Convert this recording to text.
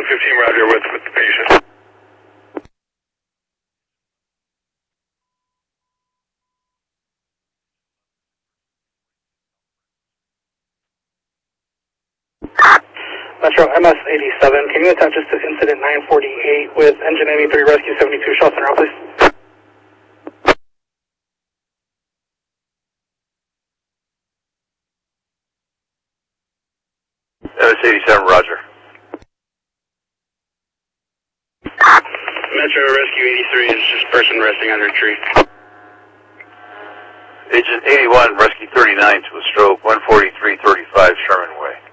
1015, roger, with the patient. Metro MS-87, can you attach us to incident 948 with engine NE3 rescue 72 Charleston Route, please? MS-87, roger. Metro Rescue 83 is just person resting under a tree. Agent 81, Rescue 39 to a stroke, 14335 Sherman Way.